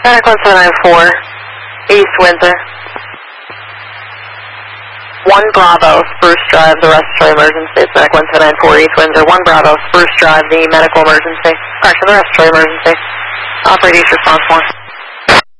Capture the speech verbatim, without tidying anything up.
Medic one seven nine four, East Windsor. one Bravo, Spruce Drive, the respiratory emergency. It's Medic one seven nine four, East Windsor. one Bravo, Spruce Drive, the medical emergency. Correction, the respiratory emergency. Operate East response one.